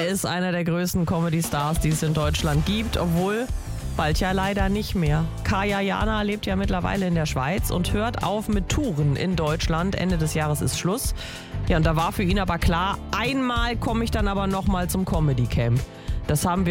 ist einer der größten Comedy-Stars, die es in Deutschland gibt, obwohl bald ja leider nicht mehr. Kaya Jana lebt ja mittlerweile in der Schweiz und hört auf mit Touren in Deutschland. Ende des Jahres ist Schluss. Ja, und da war für ihn aber klar, einmal komme ich dann aber nochmal zum Comedy Camp. Das haben wir